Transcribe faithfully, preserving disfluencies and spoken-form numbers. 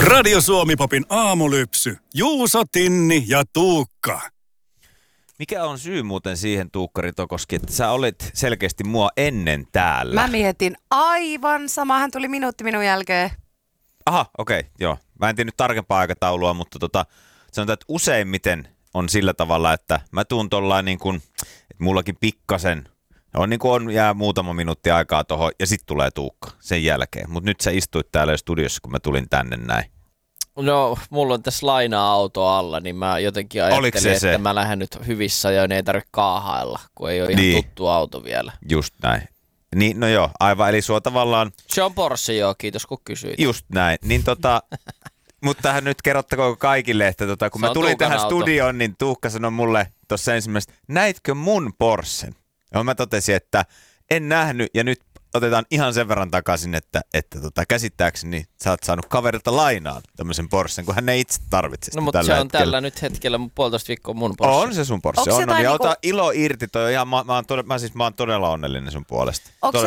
Radio Suomi-popin aamulypsy. Juuso, Tinni ja Tuukka. Mikä on syy muuten siihen, Tuukka Ritokoski, että sä olit selkeästi mua ennen täällä? Mä mietin aivan sama. Hän tuli minuutti minun jälkeen. Aha, okei, okay, joo. Mä en tiedä nyt tarkempaa aikataulua, mutta tota, sanotaan, että useimmiten on sillä tavalla, että mä tuun tollain niin kuin, että mullakin pikkasen, on niin kuin on, jää muutama minuutti aikaa tohon ja sit tulee Tuukka sen jälkeen. Mut nyt sä istuit täällä studiossa, kun mä tulin tänne näin. No, mulla on tässä laina-auto alla, niin mä jotenkin ajattelin, se että se? mä lähden nyt hyvissä ja ei tarvitse kaahailla, kun ei ole ihan Niin. tuttu auto vielä. Just näin. Niin, no joo, aivan, eli sua tavallaan... Se on Porsche, joo, kiitos kun kysyit. Just näin, niin tota... Mutta tähän nyt kerrottakoon kaikille, että tota, kun Se mä on tulin Tuukan tähän auto. studioon, niin Tuukka sanoi mulle tuossa ensimmäistä, näitkö mun Porschen? Ja mä totesin, että en nähnyt ja nyt otetaan ihan sen verran takaisin, että, että tota, käsittääkseni sä oot saanut kaverilta lainaan tämmöisen Porschen, kun hän ei itse tarvitse sitä No, mutta tällä se on hetkellä. tällä nyt hetkellä mun puolitoista viikkoa mun Porsche. On se sun Porsche, Onks on, on. jotain Ja niinku- ota ilo irti, toi on ihan, mä, mä, oon todella, mä, siis, mä oon todella onnellinen sun puolesta. Onko Todella